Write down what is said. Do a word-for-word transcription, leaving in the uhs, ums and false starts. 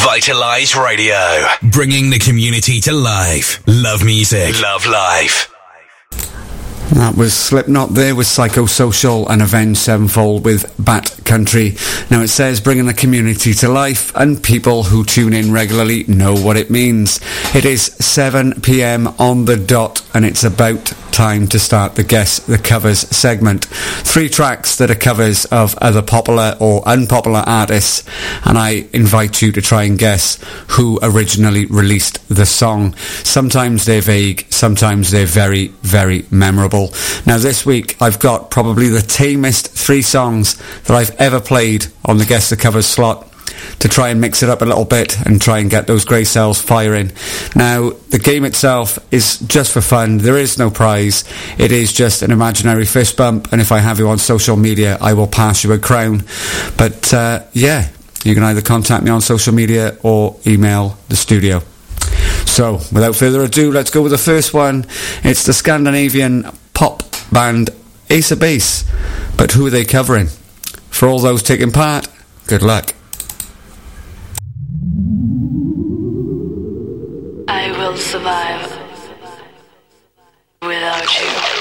Vitalize Radio, bringing the community to life. Love music, love life. That was Slipknot there with Psychosocial and Avenged Sevenfold with Bat Country. Now it says bringing the community to life, and people who tune in regularly know what it means. It is seven p m on the dot, and it's about time to start the Guess the Covers segment. Three tracks that are covers of other popular or unpopular artists, and I invite you to try and guess who originally released the song. Sometimes they're vague, sometimes they're very, very memorable. Now this week I've got probably the tamest three songs that I've ever played on the Guess the Covers slot, to try and mix it up a little bit and try and get those grey cells firing. Now, the game itself is just for fun. There is no prize. It is just an imaginary fist bump, and if I have you on social media, I will pass you a crown. But, uh, yeah, you can either contact me on social media or email the studio. So, without further ado, let's go with the first one. It's the Scandinavian pop band Ace of Base. But who are they covering? For all those taking part, good luck. I will survive without you.